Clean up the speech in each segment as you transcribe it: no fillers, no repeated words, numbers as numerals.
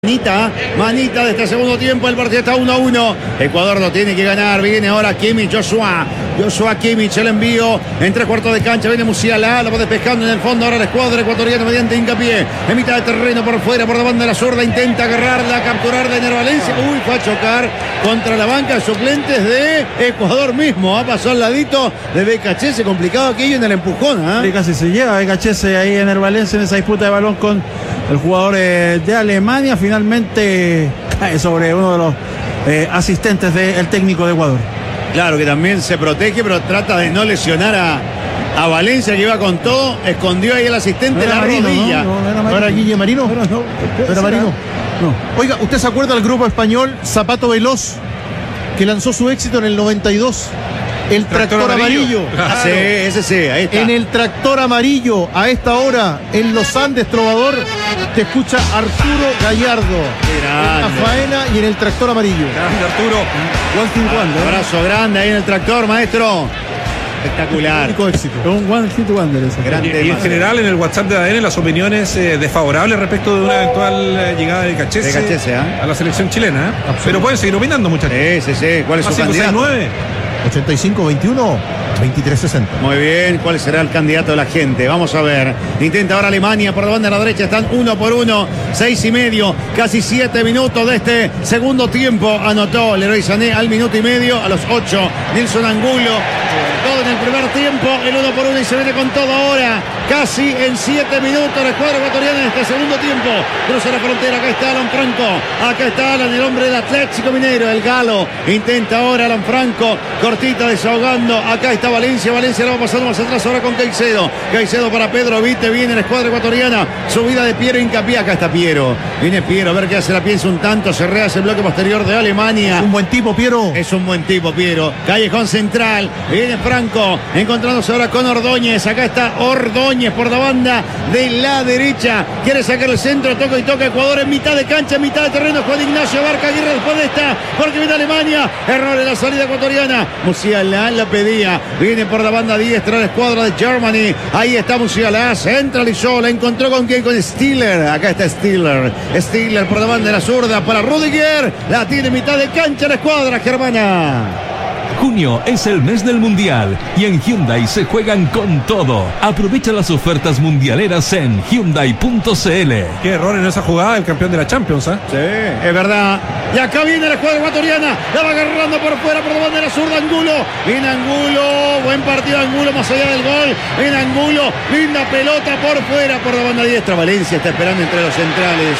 Manita de este segundo tiempo, el partido está 1-1. Ecuador lo tiene que ganar. Viene ahora Kimmich, Joshua Kimmich, el envío en 3/4 de cancha. Viene Musiala, lo va despejando en el fondo. Ahora la escuadra ecuatoriana mediante hincapié en mitad de terreno por fuera, por la banda de la zurda. Intenta agarrarla, capturarla en el Valencia. Uy, fue a chocar contra la banca de suplentes de Ecuador mismo. Ha pasado al ladito de BKC. Complicado aquello en el empujón. Casi se lleva BKC ahí en el Valencia en esa disputa de balón con el jugador de Alemania. Finalmente cae sobre uno de los asistentes del técnico de Ecuador. Claro que también se protege, pero trata de no lesionar a Valencia, que iba con todo. Escondió ahí el asistente la rodilla. ¿No era Guille Marino? No era Marino. No. Oiga, ¿usted se acuerda del grupo español Zapato Veloz, que lanzó su éxito en el 92? El tractor amarillo. Claro. Sí, ese sí, ahí está. En el tractor amarillo, a esta hora, en los Andes, Trovador, te escucha Arturo Gallardo. En la faena y en el tractor amarillo. Grande Arturo. Abrazo grande ahí en el tractor, maestro. Espectacular. Un one hit wonder ese. Y en general en el WhatsApp de ADN las opiniones desfavorables respecto de una eventual llegada de BKC a la selección chilena. Pero pueden seguir opinando, muchachos. Sí. ¿Cuál es su candidato? 85-21 23-60. Muy bien, ¿cuál será el candidato de la gente? Vamos a ver. Intenta ahora Alemania por la banda de la derecha. Están 1-1, 6:30, casi 7 minutos de este segundo tiempo. Anotó Leroy Sané al minuto y medio, a los 8. Nilson Angulo. Todo en el primer tiempo, el 1-1 y se viene con todo ahora. Casi en 7 minutos la escuadra ecuatoriana en este segundo tiempo. Cruza la frontera, acá está Alan Franco. Acá está Alan, el hombre del Atlético Mineiro, el galo. Intenta ahora Alan Franco, cortita desahogando. Acá está Valencia la va pasando más atrás ahora con Caicedo para Pedro Vite. Viene la escuadra ecuatoriana. Subida de Piero, hincapié. Acá está Piero. Viene Piero, a ver qué hace, la piensa un tanto. Se rehace el bloque posterior de Alemania. Es un buen tipo, Piero. Es un buen tipo, Piero. Callejón central. Viene Franco, encontrándose ahora con Ordóñez. Acá está Ordóñez por la banda de la derecha. Quiere sacar el centro, toca Ecuador en mitad de cancha, en mitad de terreno. Juan Ignacio Barca Aguirre después de esta, porque viene Alemania. Error en la salida ecuatoriana. Musiala la pedía. Viene por la banda diestra la escuadra de Germany. Ahí está Musiala, centralizó, la encontró con quién, con Stiller. Acá está Stiller por la banda de la zurda para Rudiger. La tiene en mitad de cancha la escuadra germana. Junio es el mes del Mundial y en Hyundai se juegan con todo. Aprovecha las ofertas mundialeras en Hyundai.cl. Qué error en esa jugada el campeón de la Champions, ¿eh? Sí, es verdad. Y acá viene la escuadra ecuatoriana. La va agarrando por fuera, por la banda de la zurda Angulo. Viene Angulo. Buen partido Angulo más allá del gol. Viene Angulo. Linda pelota por fuera, por la banda diestra. Valencia está esperando entre los centrales.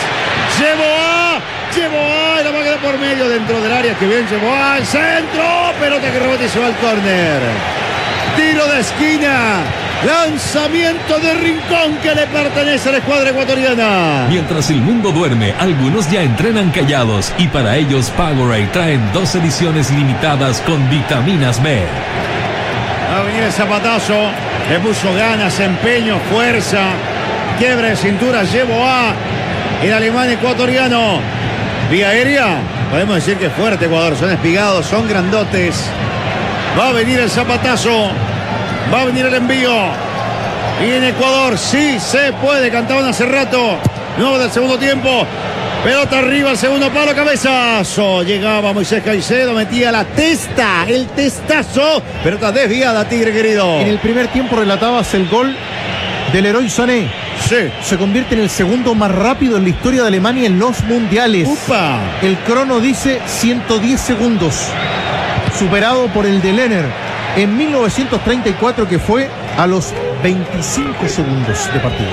Llevó a la máquina por medio dentro del área. Que bien llevó al centro. Pelota que rebota y se va al córner. Tiro de esquina. Lanzamiento de rincón que le pertenece a la escuadra ecuatoriana. Mientras el mundo duerme, algunos ya entrenan callados y para ellos Powerade traen 2 ediciones limitadas con vitaminas B. Va a venir el zapatazo. Le puso ganas, empeño, fuerza. Quiebra de cintura. Llevó a el alemán ecuatoriano. Vía aérea. Podemos decir que es fuerte Ecuador. Son espigados, son grandotes. Va a venir el zapatazo. Va a venir el envío. Y en Ecuador sí se puede. Cantaban hace rato. Nuevo del segundo tiempo. Pelota arriba, el segundo palo, cabezazo. Llegaba Moisés Caicedo, metía la testa, el testazo. Pelota desviada, Tigre querido. En el primer tiempo relatabas el gol del Leroy Sané. Sí. Se convierte en el segundo más rápido en la historia de Alemania en los mundiales. ¡Upa! El crono dice 110 segundos. Superado por el de Lehner en 1934, que fue a los 25 segundos de partido.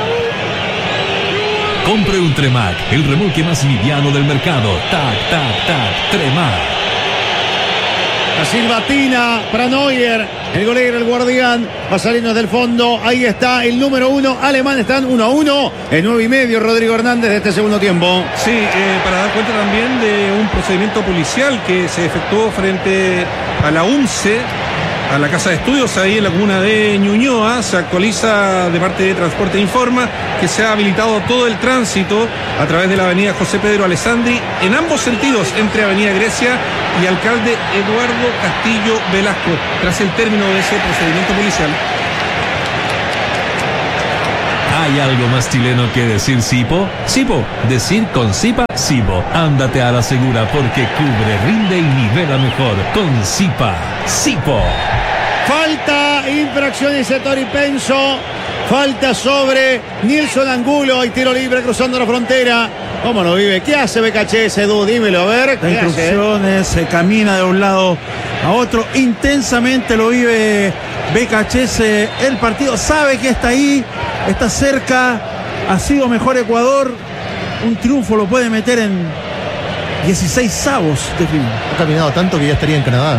Compre un Tremac, el remolque más liviano del mercado. Tac, Tremac. La silbatina para Neuer, el golero, el guardián, va saliendo desde el fondo. Ahí está el número 1, alemán. Están 1-1, en 9:30, Rodrigo Hernández de este segundo tiempo. Sí, para dar cuenta también de un procedimiento policial que se efectuó frente a la UNCE, a la Casa de Estudios, ahí en la comuna de Ñuñoa. Se actualiza de parte de Transporte Informa que se ha habilitado todo el tránsito a través de la avenida José Pedro Alessandri en ambos sentidos, entre avenida Grecia y alcalde Eduardo Castillo Velasco, tras el término de ese procedimiento policial. ¿Hay algo más chileno que decir Sipo? Sipo, decir con Sipa, Sipo. Ándate a la segura porque cubre, rinde y nivela mejor con Sipa. Sipo. Falta, infracción y Tori Penso. Falta sobre Nilson Angulo y tiro libre cruzando la frontera. ¿Cómo lo vive? ¿Qué hace BKHS, Edu? Dímelo, a ver. Da instrucciones, se camina de un lado a otro. Intensamente lo vive BKHS. El partido sabe que está ahí, está cerca. Ha sido mejor Ecuador. Un triunfo lo puede meter en 16avos de final. Ha caminado tanto que ya estaría en Canadá.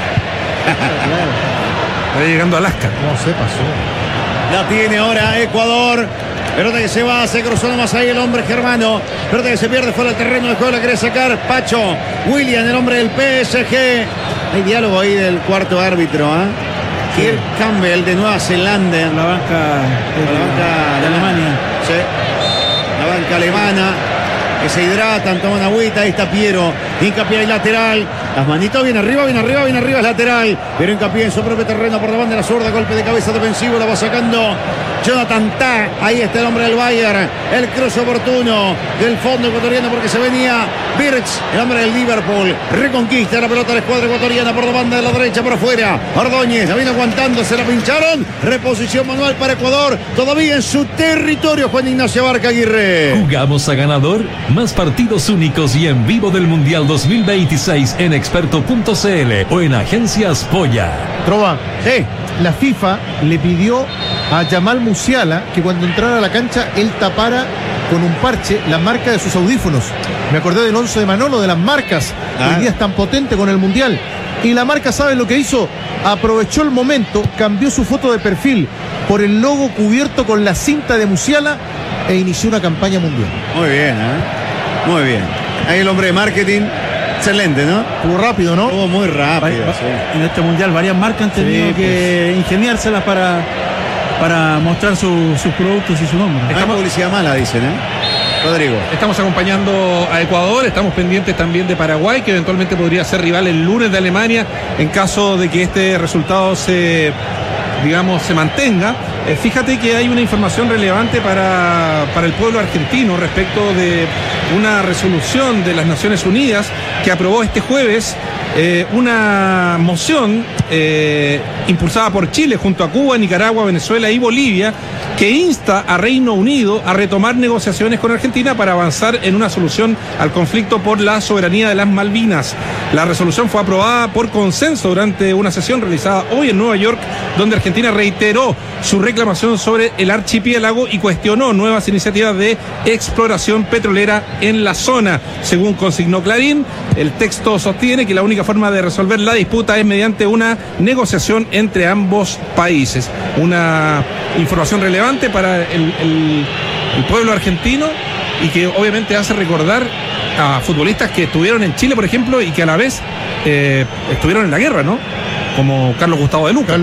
Está llegando a Alaska. No se pasó. La tiene ahora Ecuador. Pelota que se va, se cruzó nomás ahí el hombre germano. Pelota que se pierde fuera del terreno de juego, la quiere sacar Pacho William, el hombre del PSG. Hay diálogo ahí del cuarto árbitro, ¿eh? Kirk Campbell de Nueva Zelanda. La banca de Alemania. Sí. La banca alemana. Que se hidratan, toman agüita. Ahí está Piero. Hincapié ahí lateral. Las manitos bien arriba, es lateral. Pero hincapié en su propio terreno por la banda de la zurda. Golpe de cabeza defensivo. La va sacando Jonathan Tah. Ahí está el hombre del Bayern. El cruce oportuno del fondo ecuatoriano porque se venía Birch, el hombre del Liverpool. Reconquista la pelota de la escuadra ecuatoriana por la banda de la derecha, por afuera. Ordóñez la vino aguantando, se la pincharon. Reposición manual para Ecuador. Todavía en su territorio, Juan Ignacio Barca Aguirre. ¿Jugamos a ganador? Más partidos únicos y en vivo del Mundial 2026 en experto.cl o en Agencias Polla. Trova, Sí. la FIFA le pidió a Jamal Musiala que cuando entrara a la cancha él tapara con un parche la marca de sus audífonos. Me acordé del 11 de Manolo, de las marcas. Hoy día es tan potente con el Mundial. Y la marca, ¿sabe lo que hizo? Aprovechó el momento, cambió su foto de perfil por el logo cubierto con la cinta de Musiala e inició una campaña mundial. Muy bien, ¿eh? Muy bien. Ahí el hombre de marketing. Excelente, ¿no? Estuvo rápido, ¿no? Estuvo muy rápido. Sí. En este mundial varias marcas han tenido que ingeniárselas para mostrar sus productos y su nombre. No hay publicidad mala, dicen, ¿eh? Rodrigo. Estamos acompañando a Ecuador, estamos pendientes también de Paraguay, que eventualmente podría ser rival el lunes de Alemania en caso de que este resultado se mantenga. Fíjate que hay una información relevante para el pueblo argentino respecto de una resolución de las Naciones Unidas que aprobó este jueves una moción impulsada por Chile junto a Cuba, Nicaragua, Venezuela y Bolivia, que insta a Reino Unido a retomar negociaciones con Argentina para avanzar en una solución al conflicto por la soberanía de las Malvinas. La resolución fue aprobada por consenso durante una sesión realizada hoy en Nueva York, donde Argentina reiteró su reclamación sobre el archipiélago y cuestionó nuevas iniciativas de exploración petrolera en la zona. Según consignó Clarín, el texto sostiene que la única forma de resolver la disputa es mediante una negociación entre ambos países. Una información relevante para el pueblo argentino y que obviamente hace recordar a futbolistas que estuvieron en Chile, por ejemplo, y que a la vez estuvieron en la guerra, ¿no? Como Carlos Gustavo de Luca.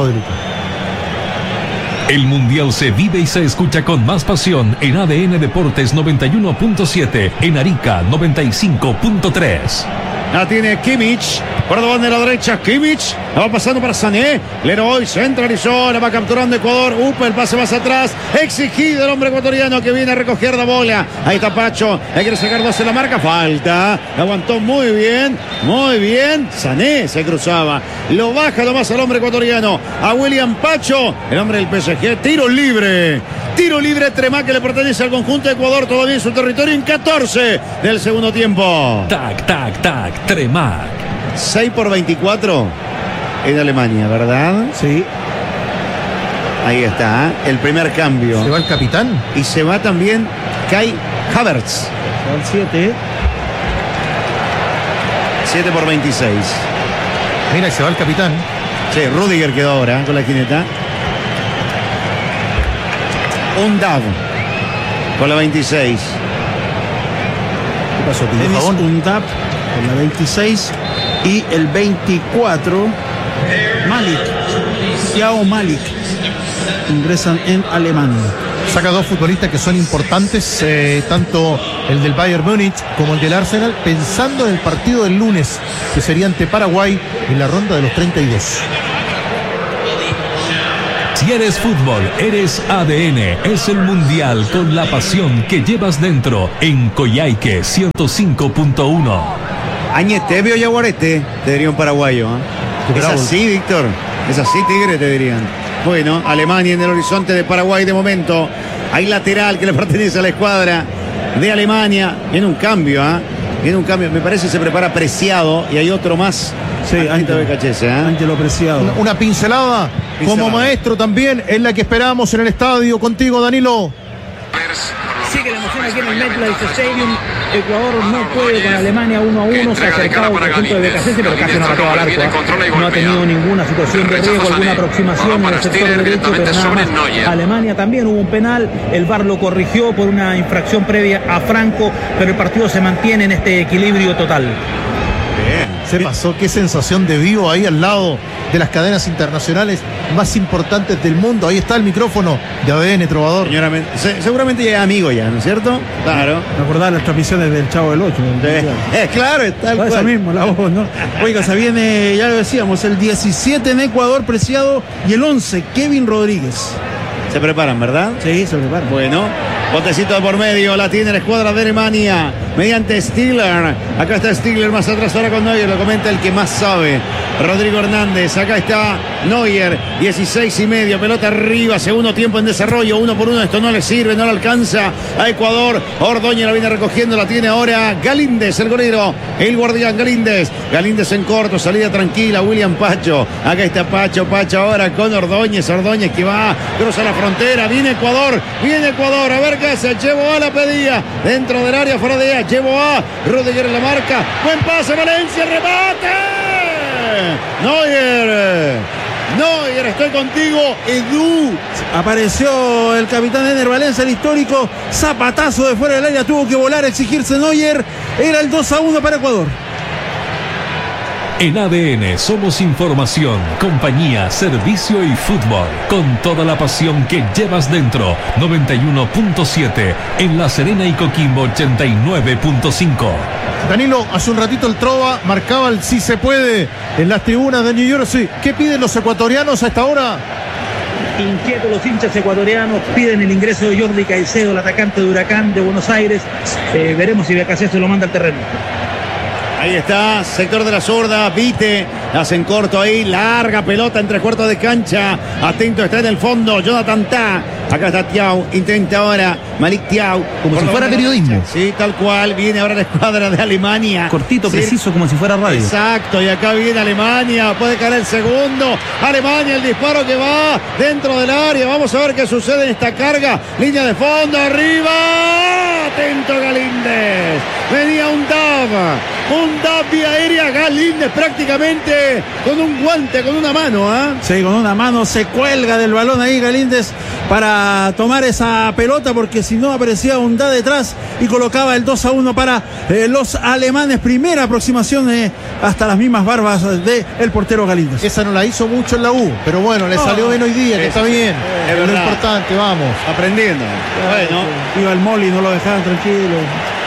El Mundial se vive y se escucha con más pasión en ADN Deportes 91.7, en Arica 95.3. La tiene Kimmich, por la banda de la derecha, Kimmich, la va pasando para Sané, Leroy centralizó, la va capturando Ecuador, el pase más atrás, exigido el hombre ecuatoriano que viene a recoger la bola, ahí está Pacho, hay que sacar 12 la marca, falta, la aguantó muy bien, Sané se cruzaba, lo baja nomás al hombre ecuatoriano, a William Pacho, el hombre del PSG, tiro libre, Tremac que le pertenece al conjunto de Ecuador, todavía en su territorio en 14 del segundo tiempo. Tac, Tremac. 6-24 en Alemania, ¿verdad? Sí. Ahí está, el primer cambio. Se va el capitán. Y se va también Kai Havertz. Al 7. 7-26. Mira, se va el capitán. Sí, Rudiger quedó ahora con la jineta. Un Dav con la 26. ¿Qué pasó? ¿Pidió Dennis jabón? Undap con la 26 y el 24 Malik, Yao Malik, ingresan en Alemania. Saca dos futbolistas que son importantes, tanto el del Bayern Múnich como el del Arsenal, pensando en el partido del lunes, que sería ante Paraguay en la ronda de los 32. Si eres fútbol, eres ADN. Es el mundial con la pasión que llevas dentro. En Coyhaique 105.1. Añetebio y Aguarete, te diría un paraguayo. ¿Es así, Víctor? Es así, Tigre, te dirían. Bueno, Alemania en el horizonte de Paraguay de momento. Hay lateral que le pertenece a la escuadra de Alemania. Viene un cambio, Viene un cambio. Me parece que se prepara Preciado y hay otro más. Sí, Ángelo Preciado. Una pincelada como maestro también es la que esperamos en el estadio. Contigo, Danilo. Sigue la emoción aquí en el MetLife Stadium. Ecuador no puede con Alemania 1-1. Se ha acercado al punto de Becasese, pero casi no ha pateado al arco. No ha tenido ninguna situación de riesgo, alguna aproximación en el sector derecho, pero nada más. Alemania también hubo un penal. El VAR lo corrigió por una infracción previa a Franco, pero el partido se mantiene en este equilibrio total. Se pasó, qué sensación de vivo ahí al lado de las cadenas internacionales más importantes del mundo. Ahí está el micrófono de ADN Trovador. Seguramente ya es amigo ya, ¿no es cierto? Claro. Me acordaba las transmisiones del Chavo del 8. Claro, está el esa mismo, la voz, ¿no? Oiga, se viene, ya lo decíamos, el 17 en Ecuador, Preciado, y el 11, Kevin Rodríguez. Se preparan, ¿verdad? Sí, se preparan. Bueno, botecito de por medio, la tiene la escuadra de Alemania mediante Stiller. Acá está Stiller, más atrás ahora con Neuer, lo comenta el que más sabe, Rodrigo Hernández. Acá está Neuer, 16:30, pelota arriba, segundo tiempo en desarrollo, 1-1, esto no le sirve, no le alcanza a Ecuador. Ordóñez la viene recogiendo, la tiene ahora Galíndez, el golero, el guardián Galíndez en corto, salida tranquila, William Pacho. Acá está Pacho ahora con Ordóñez que va, cruza la frontera, viene Ecuador, a ver qué hace, llevó a la pedía, dentro del área, fuera de ella, llevó a Rudiger en la marca, buen pase, Valencia, remate, Neuer, estoy contigo, Edu. Apareció el capitán Ener Valencia, el histórico, zapatazo de fuera del área, tuvo que volar, exigirse Neuer, era el 2-1 para Ecuador. En ADN somos información, compañía, servicio y fútbol. Con toda la pasión que llevas dentro. 91.7 en La Serena y Coquimbo 89.5. Danilo, hace un ratito el Trova marcaba el sí se puede en las tribunas de New Jersey. ¿Qué piden los ecuatorianos a esta hora? Inquietos los hinchas ecuatorianos, piden el ingreso de Jordi Caicedo, el atacante de Huracán de Buenos Aires. Veremos si Becasese lo manda al terreno. Ahí está, sector de la zurda, Vite, hacen corto ahí, larga pelota en 3/4 de cancha, atento está en el fondo, Jonathan Tah, acá está Thiaw, intenta ahora Malik Thiaw. Como si fuera periodismo. Sí, tal cual, viene ahora la escuadra de Alemania. Cortito, sí, preciso, como si fuera radio. Exacto, y acá viene Alemania, puede caer el segundo, Alemania, el disparo que va dentro del área, vamos a ver qué sucede en esta carga, línea de fondo, arriba, atento Galíndez, venía un DAB vía aérea, Galíndez prácticamente con un guante, con una mano, Sí, con una mano se cuelga del balón ahí Galíndez para tomar esa pelota, porque si no aparecía un DAB detrás y colocaba el 2-1 para los alemanes. Primera aproximación hasta las mismas barbas del portero Galíndez. Esa no la hizo mucho en la U, pero bueno, le salió bien hoy día, que está bien. Es lo importante, vamos. Aprendiendo. Bueno. Iba el Moli, no lo dejaban tranquilo.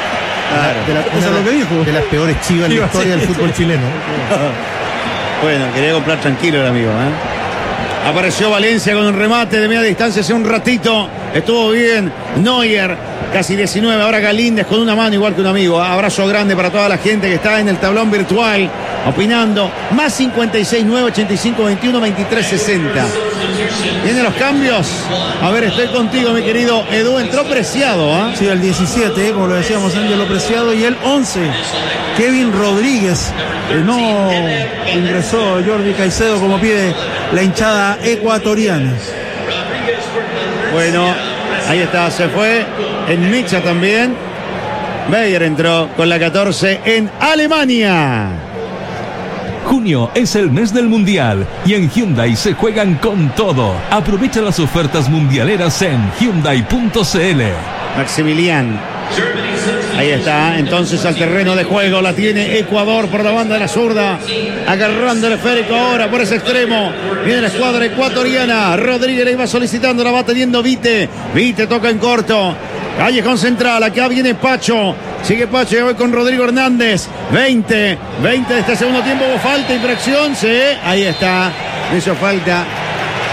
Claro, de las peores chivas en la historia del fútbol chileno. Bueno, quería comprar tranquilo el amigo, Apareció Valencia con un remate de media distancia hace un ratito. Estuvo bien Neuer, casi 19. Ahora Galíndez con una mano igual que un amigo. Abrazo grande para toda la gente que está en el tablón virtual opinando. Más 56 9 85 21 23 60. Vienen los cambios. A ver, estoy contigo, mi querido Edu. Entró Preciado, Sí, el 17, como lo decíamos, Ángelo Preciado. Y el 11, Kevin Rodríguez. No ingresó Jordi Caicedo como pide la hinchada ecuatoriana. Bueno, ahí está, se fue en Micha también. Beyer entró con la 14 en Alemania. Junio es el mes del Mundial y en Hyundai se juegan con todo. Aprovecha las ofertas mundialeras en Hyundai.cl. Maximilián. Ahí está, entonces al terreno de juego la tiene Ecuador por la banda de la zurda, agarrando el esférico ahora por ese extremo, viene la escuadra ecuatoriana, Rodríguez le iba solicitando, la va teniendo Vite toca en corto, Callejón central, acá viene Pacho, sigue Pacho y voy con Rodrigo Hernández, 20 de este segundo tiempo, hubo falta, infracción, sí, ahí está, hizo falta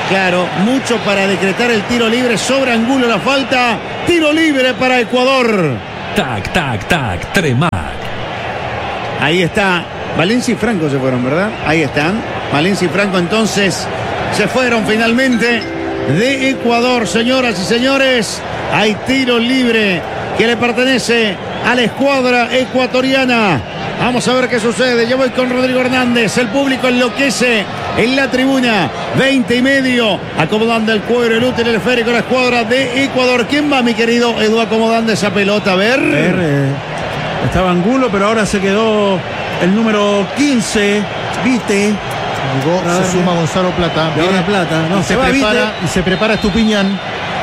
Claro, mucho para decretar el tiro libre. Sobre Angulo la falta. Tiro libre para Ecuador. Tac, tac, tac, Tremac. Ahí está. Valencia y Franco se fueron, ¿verdad? Ahí están. Valencia y Franco entonces se fueron finalmente de Ecuador, señoras y señores. Hay tiro libre que le pertenece a la escuadra ecuatoriana. Vamos a ver qué sucede. Yo voy con Rodrigo Hernández. El público enloquece en la tribuna. 20:30. Acomodando el cuero, el útil, el esférico, la escuadra de Ecuador. ¿Quién va, mi querido Edu, acomodando esa pelota? A ver. Estaba Angulo, pero ahora se quedó el número 15, Vite. Llegó, se suma Gonzalo Plata. Y ahora Plata. No, se prepara Estupiñán.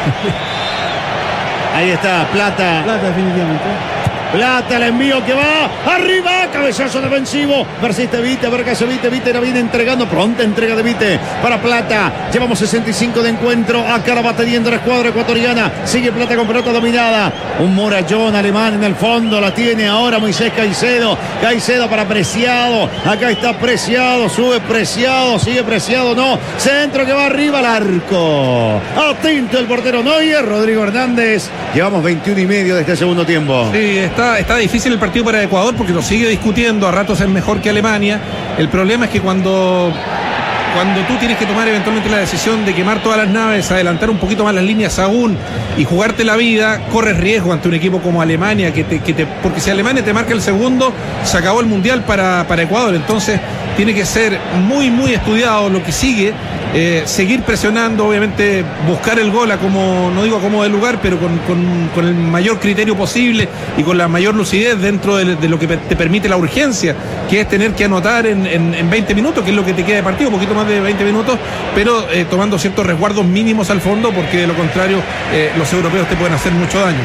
Ahí está, Plata. Plata, definitivamente. Plata, el envío que va arriba, cabezazo defensivo, persiste Vite, a ver qué hace Vite la viene entregando, pronta entrega de Vite para Plata. Llevamos 65 de encuentro, acá la va teniendo la escuadra ecuatoriana, sigue Plata con pelota dominada, un murallón alemán en el fondo, la tiene ahora Moisés Caicedo para Preciado, acá está Preciado, sube Preciado, sigue Preciado, no, centro que va arriba al arco, atento el portero Neuer, Rodrigo Hernández, llevamos 21:30 de este segundo tiempo. Sí, está difícil el partido para Ecuador porque lo sigue discutiendo, a ratos es mejor que Alemania. El problema es que cuando tú tienes que tomar eventualmente la decisión de quemar todas las naves, adelantar un poquito más las líneas aún y jugarte la vida, corres riesgo ante un equipo como Alemania, porque si Alemania te marca el segundo, se acabó el Mundial para Ecuador. Entonces tiene que ser muy, muy estudiado lo que sigue. Seguir presionando, obviamente buscar el gol no digo a como del lugar, pero con el mayor criterio posible y con la mayor lucidez dentro de lo que te permite la urgencia, que es tener que anotar en 20 minutos, que es lo que te queda de partido, un poquito más de 20 minutos, pero tomando ciertos resguardos mínimos al fondo, porque de lo contrario los europeos te pueden hacer mucho daño.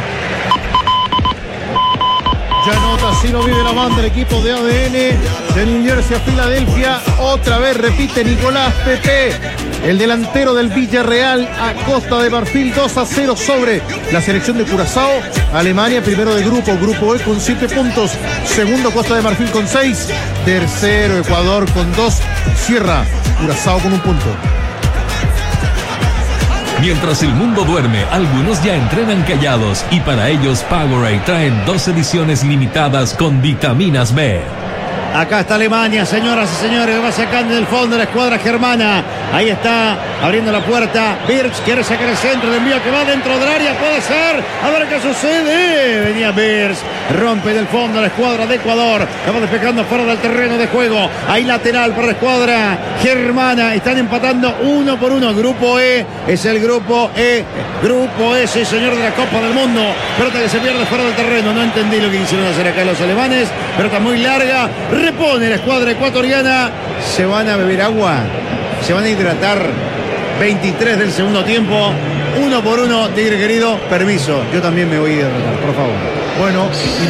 Ya anota, así lo vive la banda, el equipo de ADN de New Jersey a Filadelfia. Otra vez repite Nicolás Pepe, el delantero del Villarreal, a Costa de Marfil, 2-0 sobre la selección de Curazao. Alemania, primero de grupo E con 7 puntos. Segundo, Costa de Marfil con 6. Tercero, Ecuador con 2. Cierra Curazao con 1 punto. Mientras el mundo duerme, algunos ya entrenan callados y para ellos Powerade traen 2 ediciones limitadas con vitaminas B. Acá está Alemania, señoras y señores, va sacando del fondo la escuadra germana. Ahí está, abriendo la puerta. Birch quiere sacar el centro, el envío que va dentro del área, puede ser. A ver qué sucede. Venía Birch, rompe del fondo la escuadra de Ecuador. La va despejando fuera del terreno de juego. Ahí lateral para la escuadra germana. Están empatando 1-1. Grupo E es el grupo E. Grupo E, sí, señor, de la Copa del Mundo. Pelota que se pierde fuera del terreno. No entendí lo que quisieron hacer acá los alemanes. Pelota muy larga. Repone la escuadra ecuatoriana. Se van a beber agua. Se van a hidratar. 23 del segundo tiempo. 1-1, Tigre querido. Permiso. Yo también me voy a hidratar, por favor. Bueno,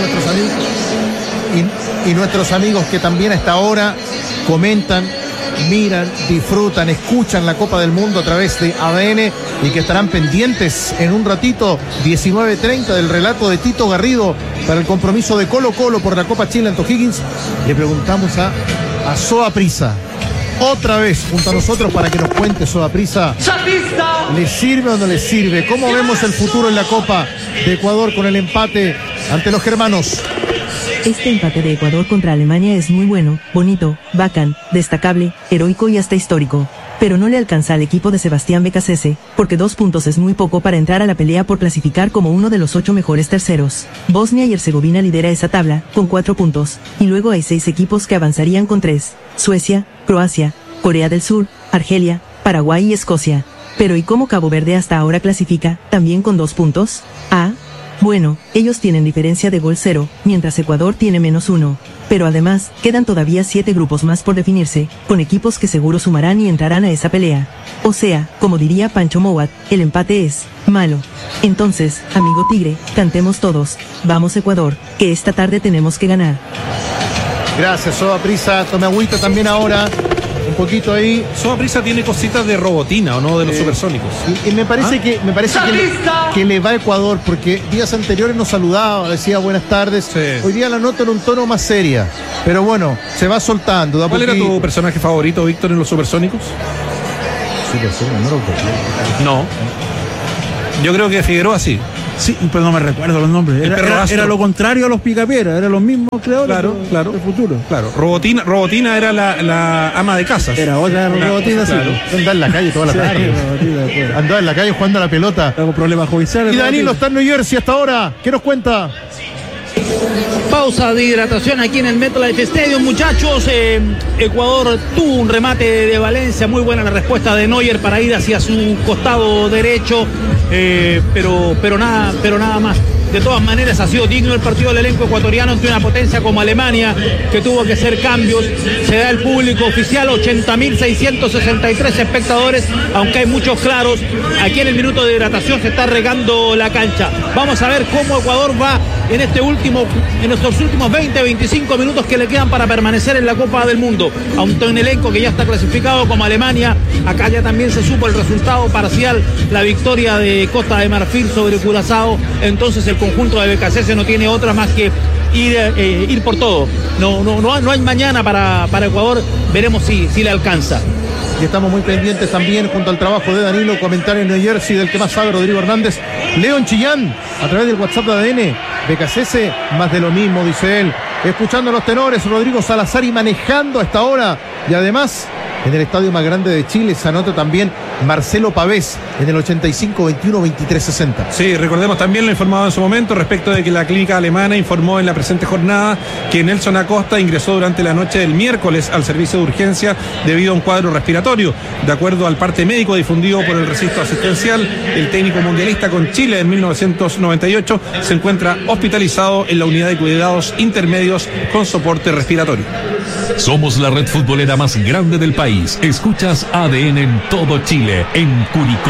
y nuestros amigos que también a esta hora comentan, miran, disfrutan, escuchan la Copa del Mundo a través de ADN y que estarán pendientes en un ratito, 19:30, del relato de Tito Garrido para el compromiso de Colo-Colo por la Copa Chile ante O'Higgins. Le preguntamos a Soa Prisa, otra vez junto a nosotros, para que nos cuente, Soa Prisa, ¿le sirve o no le sirve? ¿Cómo vemos el futuro en la Copa de Ecuador con el empate ante los germanos? Este empate de Ecuador contra Alemania es muy bueno, bonito, bacán, destacable, heroico y hasta histórico. Pero no le alcanza al equipo de Sebastián Becasese, porque 2 puntos es muy poco para entrar a la pelea por clasificar como uno de los 8 mejores terceros. Bosnia y Herzegovina lidera esa tabla, con 4 puntos, y luego hay 6 equipos que avanzarían con 3, Suecia, Croacia, Corea del Sur, Argelia, Paraguay y Escocia. Pero ¿y cómo Cabo Verde hasta ahora clasifica, también con 2 puntos? Bueno, ellos tienen diferencia de gol 0, mientras Ecuador tiene -1. Pero además, quedan todavía 7 grupos más por definirse, con equipos que seguro sumarán y entrarán a esa pelea. O sea, como diría Pancho Mowat, el empate es malo. Entonces, amigo Tigre, cantemos todos, vamos Ecuador, que esta tarde tenemos que ganar. Gracias, Soa Prisa. Tome agüita también ahora. Un poquito ahí. Soa Prisa tiene cositas de robotina, ¿o no? De los supersónicos. Y me parece que le va a Ecuador, porque días anteriores nos saludaba, decía buenas tardes. Sí. Hoy día la nota en un tono más seria. Pero bueno, se va soltando. ¿Cuál era tu personaje favorito, Víctor, en los supersónicos? No. Yo creo que Figueroa sí. Sí, pero no me recuerdo los nombres. Era lo contrario a los Picapiedra, eran los mismos creadores claro. del futuro. Claro, Robotina era la ama de casas. Era otra Robotina, claro. sí. Andaba en la calle toda la tarde. Andaba en la calle jugando a la pelota. Con problemas judiciales. Y Danilo está en New Jersey hasta ahora. ¿Qué nos cuenta? Pausa de hidratación aquí en el MetLife Stadium, muchachos. Ecuador tuvo un remate de Valencia, muy buena la respuesta de Neuer para ir hacia su costado derecho, pero nada más. De todas maneras ha sido digno el partido del elenco ecuatoriano ante una potencia como Alemania, que tuvo que hacer cambios. Se da el público oficial, 80.663 espectadores, aunque hay muchos claros. Aquí en el minuto de hidratación se está regando la cancha. Vamos a ver cómo Ecuador va en estos últimos 20-25 minutos que le quedan para permanecer en la Copa del Mundo. Ante un elenco que ya está clasificado como Alemania. Acá ya también se supo el resultado parcial, la victoria de Costa de Marfil sobre Curazao. Entonces el conjunto de BKC no tiene otra más que ir por todo. No hay mañana para Ecuador. Veremos si le alcanza. Y estamos muy pendientes también junto al trabajo de Danilo, comentario en New Jersey del que más sabe, Rodrigo Hernández. León Chillán, a través del WhatsApp de ADN, BKC, más de lo mismo, dice él. Escuchando a los tenores, Rodrigo Salazar y manejando a esta hora. Y además, en el estadio más grande de Chile se anota también Marcelo Pavés en el 85-21-23-60. Sí, recordemos también lo informado en su momento respecto de que la clínica alemana informó en la presente jornada que Nelson Acosta ingresó durante la noche del miércoles al servicio de urgencia debido a un cuadro respiratorio. De acuerdo al parte médico difundido por el recinto asistencial, el técnico mundialista con Chile en 1998 se encuentra hospitalizado en la unidad de cuidados intermedios con soporte respiratorio. Somos la red futbolera más grande del país. Escuchas ADN en todo Chile, en Curicó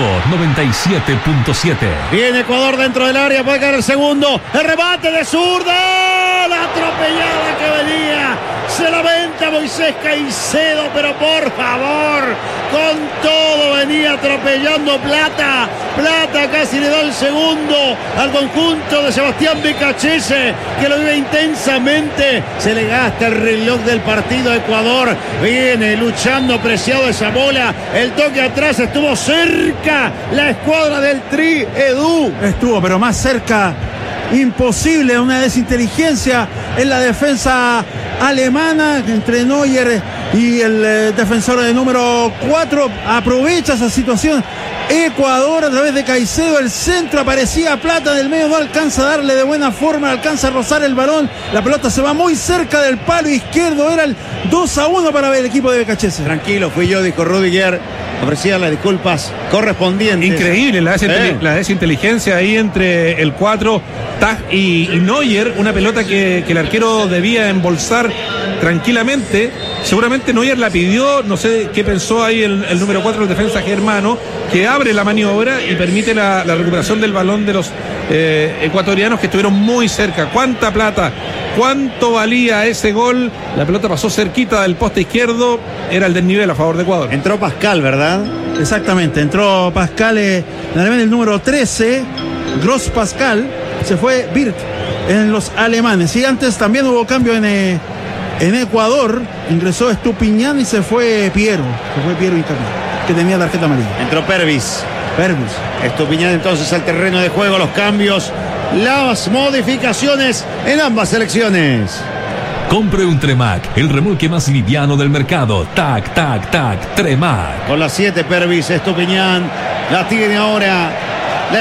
97.7. Viene Ecuador dentro del área, puede caer el segundo. El remate de zurda. La atropellada que venía. Se lamenta Moisés Caicedo, pero por favor, con todo venía atropellando Plata. Plata casi le da el segundo al conjunto de Sebastián Becachese, que lo vive intensamente. Se le gasta el reloj del partido a Ecuador. Viene luchando, preciado esa bola. El toque atrás estuvo cerca. La escuadra del Tri Edu. Estuvo, pero más cerca. Imposible, una desinteligencia en la defensa alemana entre Neuer y el defensor de número 4. Aprovecha esa situación Ecuador a través de Caicedo. El centro aparecía Plata del medio, no alcanza a darle de buena forma, alcanza a rozar el balón. La pelota se va muy cerca del palo izquierdo. Era el 2-1 para el equipo de Becachese. Tranquilo, fui yo, dijo Rudiger. Ofrecía las disculpas correspondientes. Increíble la desinteligencia ahí entre el 4, Tag y Neuer. Una pelota que el arquero debía embolsar tranquilamente. Seguramente Neuer la pidió, no sé qué pensó ahí el número 4, el defensa germano, que abre la maniobra y permite la recuperación del balón de los ecuatorianos, que estuvieron muy cerca. ¿Cuánta plata? ¿Cuánto valía ese gol? La pelota pasó cerquita del poste izquierdo, era el desnivel a favor de Ecuador. Entró Pascal, ¿verdad? Exactamente, entró Pascal, el número 13, Gross Pascal, se fue Birk en los alemanes. Y antes también hubo cambio en Ecuador, ingresó Estupiñán y se fue Piero Incapié, que tenía tarjeta amarilla. Entró Pervis. Estupiñán entonces al terreno de juego, los cambios, las modificaciones en ambas selecciones. Compre un Tremac, el remolque más liviano del mercado. Tac, tac, tac, Tremac. Con las 7 Pervis, Estupiñán la tiene ahora la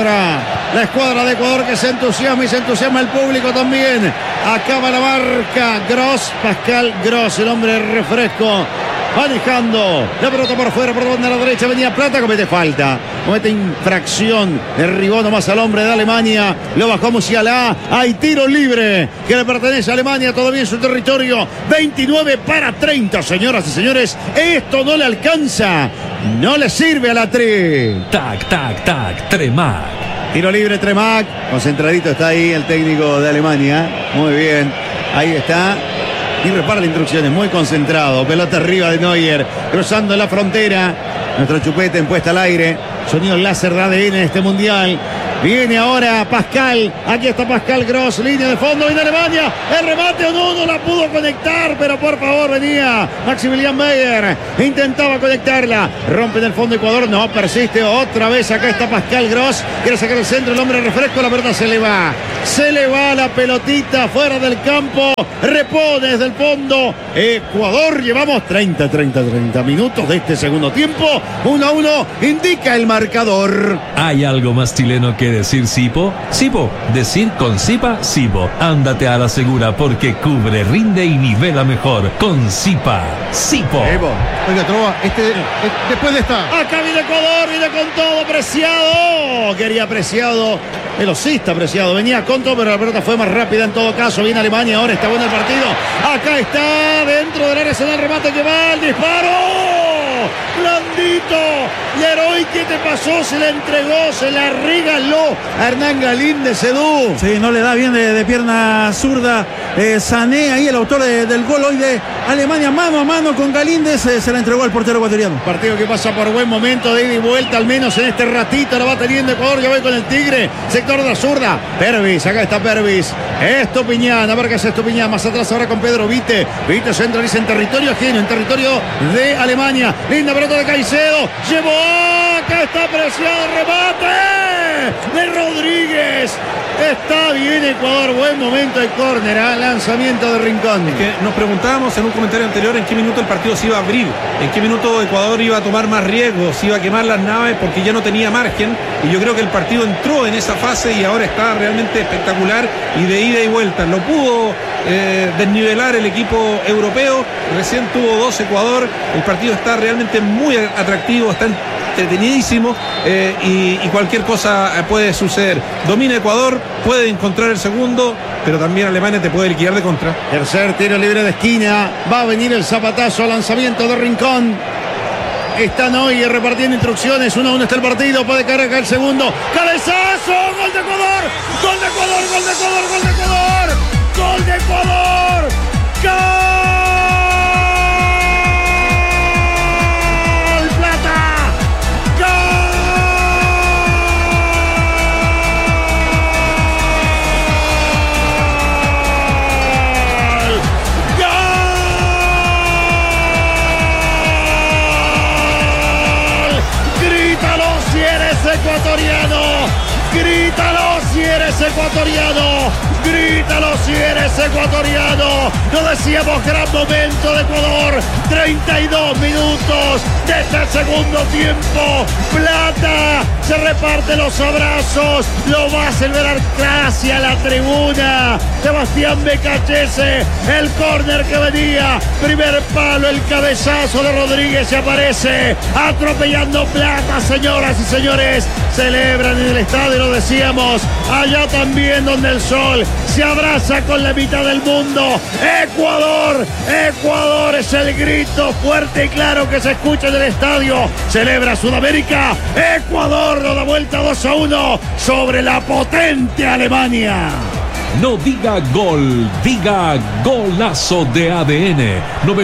escuadra de Ecuador, que se entusiasma y se entusiasma el público también. Acaba la marca Gross, Pascal Gross, el hombre de refresco, manejando la pelota por fuera, por donde a la derecha venía Plata, comete falta, comete infracción, derribó nomás al hombre de Alemania, lo bajó Musiala. Hay tiro libre que le pertenece a Alemania, todavía en su territorio. 29-30, señoras y señores, esto no le alcanza, no le sirve a la Tri. Tac, tac, tac, Tremac. Tiro libre Tremac, concentradito está ahí el técnico de Alemania, muy bien, ahí está. Y repara las instrucciones, muy concentrado. Pelota arriba de Neuer, cruzando la frontera. Nuestro chupete en puesta al aire. Sonido láser de ADN en este mundial. Viene ahora Pascal. Aquí está Pascal Gross. Línea de fondo. Viene Alemania. El remate o no la pudo conectar. Pero por favor venía Maximilian Meyer. Intentaba conectarla. Rompe en el fondo Ecuador. No, persiste otra vez. Acá está Pascal Gross. Quiere sacar el centro. El hombre refresco. La pelota se le va. Se le va la pelotita fuera del campo. Repone desde el fondo Ecuador. Llevamos 30 minutos de este segundo tiempo. 1-1 indica el marcador. ¿Hay algo más chileno que decir Sipo? Sipo, decir con Sipa, Sipo. Ándate a la segura porque cubre, rinde y nivela mejor con Sipa. Sipo. Oiga, Trova, después de esta. Acá viene Ecuador, viene con todo. Preciado. Quería Preciado. Velocista Preciado. Venía con todo, pero la pelota fue más rápida en todo caso. Viene Alemania, ahora está bueno el partido. Acá está, dentro del área se da el remate que va, el disparo. Blandito. Leroy, ¿qué te pasó? Se la entregó, se la regaló a Hernán Galíndez, Sedú. Sí, no le da bien de pierna zurda. Sané, ahí el autor del gol hoy de Alemania, mano a mano con Galíndez, se la entregó al portero ecuatoriano. Partido que pasa por buen momento de ida y vuelta, al menos en este ratito lo va teniendo Ecuador. Ya voy con el Tigre, sector de la zurda. Pervis, acá está Pervis. Estupiñán, a ver qué es Estupiñán. Más atrás ahora con Pedro Vite. Vite centraliza en territorio ajeno, en territorio de Alemania. Linda pelota de Caicedo. Llevó, acá está Preciado, remate de Rodríguez. Está bien Ecuador, buen momento de córner, lanzamiento de Rincón. Es que nos preguntábamos en un comentario anterior en qué minuto el partido se iba a abrir, en qué minuto Ecuador iba a tomar más riesgos, se iba a quemar las naves porque ya no tenía margen, y yo creo que el partido entró en esa fase y ahora está realmente espectacular y de ida y vuelta. Lo pudo desnivelar el equipo europeo, recién tuvo 2 Ecuador, el partido está realmente muy atractivo, está entretenidísimo y cualquier cosa puede suceder. Domina Ecuador, puede encontrar el segundo, pero también Alemania te puede liquidar de contra. Tercer tiro libre de esquina, va a venir el zapatazo, lanzamiento de Rincón. Están hoy repartiendo instrucciones, 1-1 está el partido, puede caer acá el segundo. ¡Cabezazo! ¡Gol de Ecuador! ¡Gol de Ecuador! ¡Gol de Ecuador! ¡Gol de Ecuador! ¡Gol de Ecuador! ¡Gol! Ecuatoriano, grítalo si eres ecuatoriano, grítalo si eres ecuatoriano. Lo decíamos, gran momento de Ecuador, 32 minutos de este segundo tiempo. Plata se reparte los abrazos, lo va a celebrar casi a la tribuna. Sebastián Becachese, el córner que venía, primer palo, el cabezazo de Rodríguez se aparece atropellando Plata, señoras y señores. Celebran en el estadio, lo decíamos, allá también donde el sol se abraza con la mitad del mundo. Ecuador, Ecuador es el grito fuerte y claro que se escucha en el estadio. Celebra Sudamérica, Ecuador lo da vuelta 2-1 sobre la potente Alemania. No diga gol, diga golazo de ADN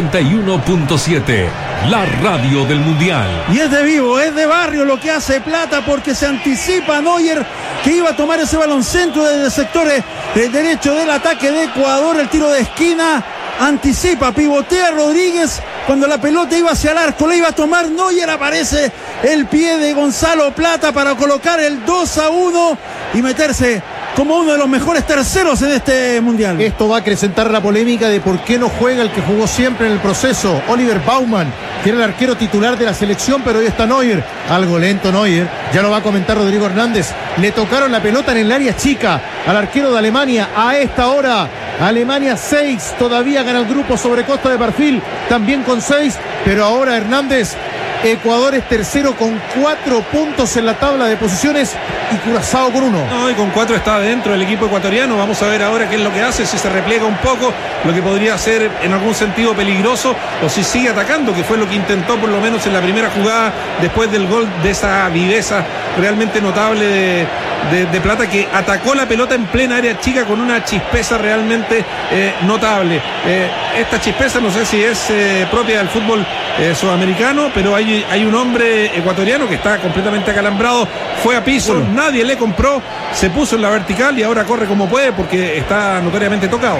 91.7, la radio del Mundial. Y es de vivo, es de barrio lo que hace Plata, porque se anticipa Neuer, que iba a tomar ese baloncentro desde el sector derecho del ataque de Ecuador. El tiro de esquina, anticipa, pivotea Rodríguez cuando la pelota iba hacia el arco, la iba a tomar Neuer, aparece el pie de Gonzalo Plata para colocar el 2-1 y meterse como uno de los mejores terceros en este mundial. Esto va a acrecentar la polémica de por qué no juega el que jugó siempre en el proceso, Oliver Baumann, que era el arquero titular de la selección, pero hoy está Neuer, algo lento Neuer, ya lo va a comentar Rodrigo Hernández. Le tocaron la pelota en el área chica al arquero de Alemania. A esta hora Alemania 6, todavía gana el grupo sobre Costa de Marfil, también con 6, pero ahora Hernández, Ecuador es tercero con 4 puntos en la tabla de posiciones y Curazao con 1. No, y con 4 está dentro del equipo ecuatoriano. Vamos a ver ahora qué es lo que hace, si se repliega un poco, lo que podría ser en algún sentido peligroso, o si sigue atacando, que fue lo que intentó por lo menos en la primera jugada después del gol, de esa viveza realmente notable de Plata, que atacó la pelota en plena área chica con una chispeza realmente notable. esta chispeza no sé si es propia del fútbol sudamericano, pero hay un hombre ecuatoriano que está completamente acalambrado, fue a piso, nadie le compró, se puso en la vertical y ahora corre como puede porque está notoriamente tocado.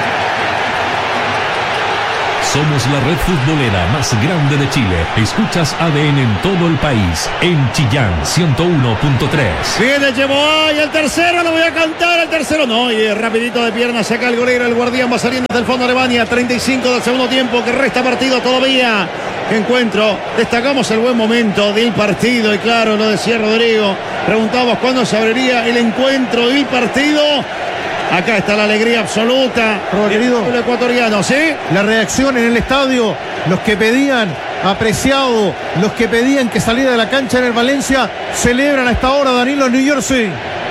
Somos la red futbolera más grande de Chile. Escuchas ADN en todo el país. En Chillán, 101.3. Viene Yeboah y el tercero, lo voy a cantar, el tercero no, y rapidito de pierna saca el golero, el guardián va saliendo desde el fondo de Alemania, 35 del segundo tiempo, que resta partido todavía. Qué encuentro, destacamos el buen momento del partido y claro, lo decía Rodrigo, preguntamos cuándo se abriría el encuentro del partido. Acá está la alegría absoluta, querido, el ecuatoriano, ¿sí? La reacción en el estadio, los que pedían apreciado, los que pedían que saliera de la cancha en el Valencia, celebran a esta hora, Danilo, en New Jersey.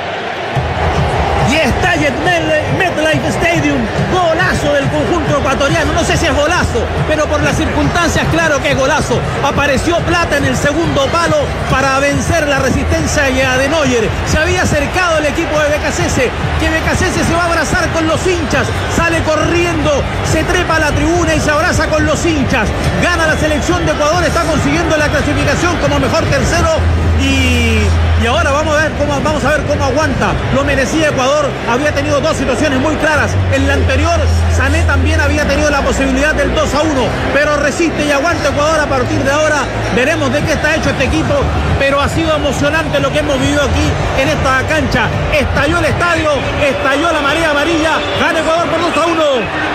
Y estalla en MetLife Stadium, golazo del conjunto ecuatoriano, no sé si es golazo, pero por las circunstancias claro que es golazo. Apareció Plata en el segundo palo para vencer la resistencia de Neuer. Se había acercado el equipo de Becasese, que Becasese se va a abrazar con los hinchas, sale corriendo, se trepa a la tribuna y se abraza con los hinchas. Gana la selección de Ecuador, está consiguiendo la clasificación como mejor tercero y ahora vamos a ver cómo aguanta. Lo merecía Ecuador, había tenido dos situaciones muy claras. En la anterior, Sané también había tenido la posibilidad del 2-1, pero resiste y aguanta Ecuador a partir de ahora. Veremos de qué está hecho este equipo, pero ha sido emocionante lo que hemos vivido aquí en esta cancha. Estalló el estadio, estalló la marea amarilla, gana Ecuador por 2-1.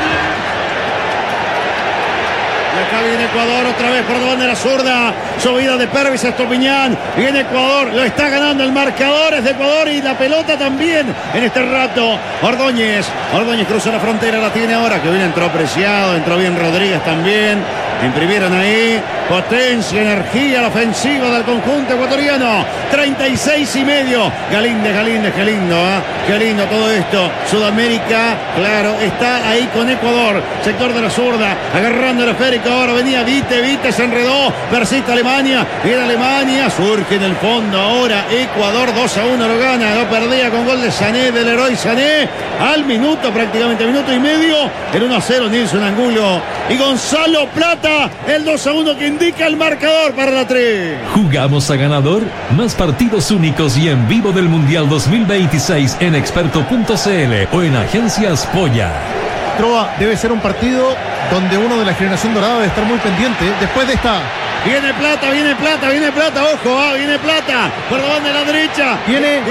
Acá viene Ecuador otra vez por la bandera zurda. Subida de Pervis a Estupiñán. Viene Ecuador, lo está ganando el marcador, es de Ecuador y la pelota también en este rato. Ordóñez cruza la frontera, la tiene ahora. Que bien entró apreciado, entró bien Rodríguez también. Imprimieron ahí potencia, energía, la ofensiva del conjunto ecuatoriano. 36,5. Galíndez, qué lindo, ¿eh? Qué lindo todo esto. Sudamérica, claro, está ahí con Ecuador. Sector de la zurda, agarrando el esférico. Ahora venía Vite, se enredó. Persiste Alemania, viene Alemania, surge en el fondo. Ahora Ecuador 2-1 lo gana. Lo perdía con gol de Sané, del Leroy Sané. Al minuto, prácticamente minuto y medio. El 1-0, Nilson Angulo y Gonzalo Plata. El 2-1 que indica el marcador para la 3. Jugamos a ganador. Más partidos únicos y en vivo del Mundial 2026 en experto.cl o en Agencias Polla. Trova, debe ser un partido donde uno de la generación dorada debe estar muy pendiente. Después de esta... Viene Plata, ojo, viene Plata, por la banda de la derecha, viene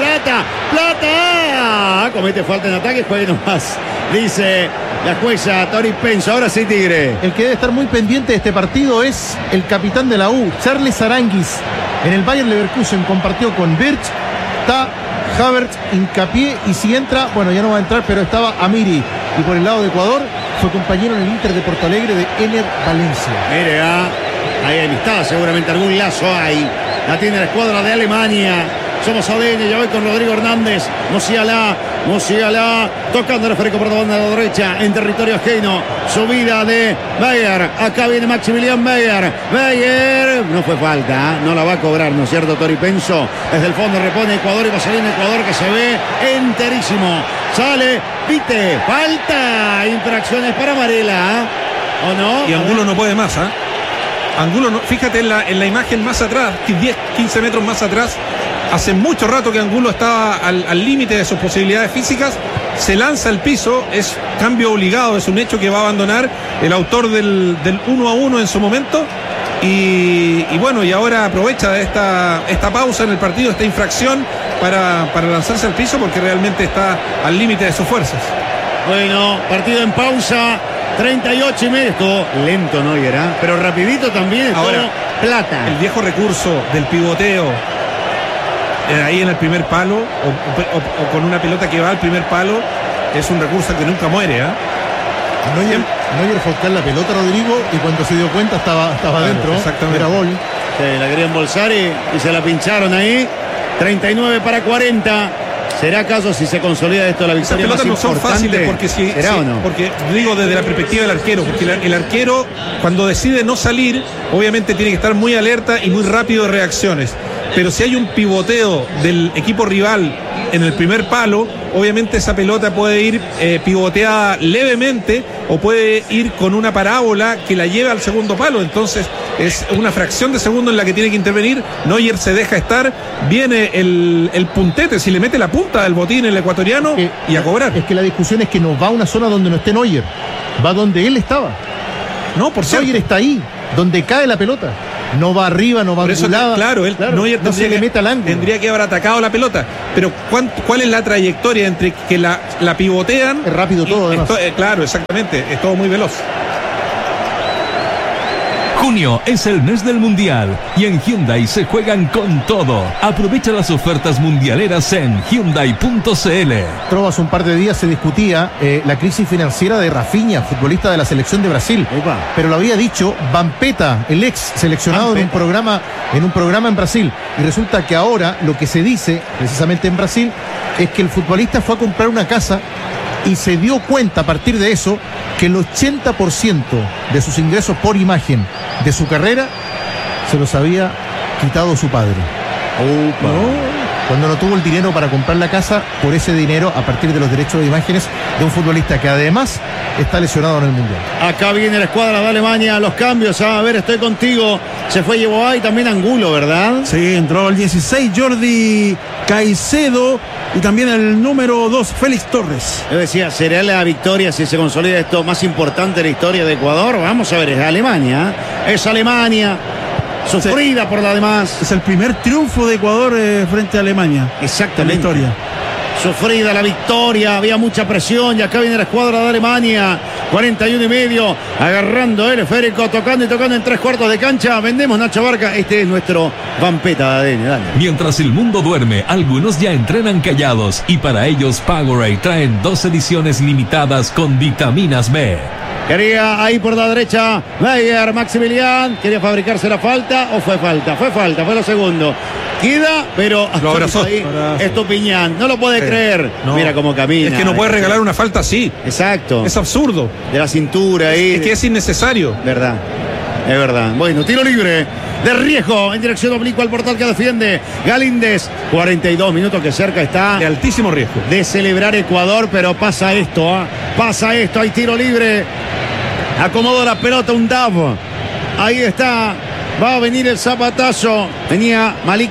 Plata, comete falta en ataque, juegue nomás, dice la jueza Tori Penso. Ahora sí, Tigre. El que debe estar muy pendiente de este partido es el capitán de la U, Charles Aranguis. En el Bayer Leverkusen compartió con Birch, está Havertz, Hincapié, y si entra, bueno, ya no va a entrar, pero estaba Amiri. Y por el lado de Ecuador, fue compañero en el Inter de Porto Alegre de Ener Valencia. Mire, ahí amistad, seguramente algún lazo hay. La tiene la escuadra de Alemania. Somos ADN, ya voy con Rodrigo Hernández. Musiala, tocando el esférico por la banda de la derecha, en territorio ajeno. Subida de Bayer. Acá viene Maximilian Bayer. No fue falta, no la va a cobrar, ¿no es cierto, Tori Penso? Desde el fondo repone Ecuador y va a salir un Ecuador que se ve enterísimo. Sale Vite, falta, infracciones para Varela, ¿o no? Y Angulo no puede más, Angulo, no, fíjate en la imagen más atrás, 10, 15 metros más atrás. Hace mucho rato que Angulo estaba al límite de sus posibilidades físicas. Se lanza al piso, es cambio obligado, es un hecho que va a abandonar el autor del 1-1 en su momento. Y bueno, y ahora aprovecha esta pausa en el partido, esta infracción para lanzarse al piso porque realmente está al límite de sus fuerzas. Bueno, partido en pausa, 38,5. Estuvo lento, ¿no? Pero rapidito también. Ahora, Plata. El viejo recurso del pivoteo ahí en el primer palo o con una pelota que va al primer palo es un recurso que nunca muere. Neuer fue a buscar la pelota, Rodrigo, y cuando se dio cuenta estaba adentro. Exactamente. Era gol. Sí, la querían embolsar y se la pincharon ahí. 39-40. ¿Será acaso si se consolida esto la victoria? Esas pelotas no son fáciles porque ¿será o no? Porque digo desde la perspectiva del arquero, porque el arquero cuando decide no salir, obviamente tiene que estar muy alerta y muy rápido de reacciones. pero si hay un pivoteo del equipo rival en el primer palo, obviamente esa pelota puede ir pivoteada levemente o puede ir con una parábola que la lleve al segundo palo. Entonces es una fracción de segundo en la que tiene que intervenir. Neuer se deja estar, viene el puntete, si le mete la punta del botín el ecuatoriano y a cobrar. Es que la discusión es que no va a una zona donde no esté Neuer, va donde él estaba. No, por cierto. Neuer está ahí, donde cae la pelota. No va arriba, no va angulada. Claro, Neuer no se le mete al ángulo. Tendría que haber atacado la pelota. Pero ¿cuál es la trayectoria entre que la pivotean? Es rápido todo, además. Claro, exactamente. Es todo muy veloz. Junio es el mes del Mundial y en Hyundai se juegan con todo. Aprovecha las ofertas mundialeras en Hyundai.cl. Trovas, un par de días se discutía la crisis financiera de Rafinha, futbolista de la selección de Brasil. Opa. Pero lo había dicho Vampeta, el ex seleccionado en un programa en Brasil. Y resulta que ahora lo que se dice, precisamente en Brasil, es que el futbolista fue a comprar una casa y se dio cuenta a partir de eso que el 80% de sus ingresos por imagen de su carrera se los había quitado su padre. Cuando no tuvo el dinero para comprar la casa, por ese dinero, a partir de los derechos de imágenes de un futbolista que además está lesionado en el Mundial. Acá viene la escuadra de Alemania, los cambios. A ver, estoy contigo. Se fue Yeboah y también Angulo, ¿verdad? Sí, entró el 16 Jordi Caicedo y también el número 2 Félix Torres. Yo decía, ¿será la victoria si se consolida esto más importante de la historia de Ecuador? Vamos a ver, es Alemania. Es Alemania. Sufrida por la demás. Es el primer triunfo de Ecuador frente a Alemania. Exactamente. En la historia. Sufrida la victoria, había mucha presión y acá viene la escuadra de Alemania. 41,5, agarrando el esférico, tocando y tocando en 3/4 de cancha. Vendemos, Nacho Barca, este es nuestro Vampeta de ADN. Dale. Mientras el mundo duerme, algunos ya entrenan callados y para ellos Powerade traen 2 ediciones limitadas con vitaminas B. Quería ahí por la derecha Meyer, Maximilián, quería fabricarse la falta o fue falta, fue lo segundo. Queda, pero lo abrazó. Ahí, Estupiñán, no lo puede creer. No. Mira cómo camina. Es que no puede regalar una falta así. Exacto. Es absurdo. De la cintura ahí. Es que es innecesario. Verdad. Es verdad. Bueno, tiro libre de riesgo en dirección oblicua al portal que defiende Galíndez. 42 minutos que cerca está. De altísimo riesgo. De celebrar Ecuador, pero pasa esto, pasa esto. Hay tiro libre. Acomodó la pelota un Dav. Ahí está. Va a venir el zapatazo. Venía Malik.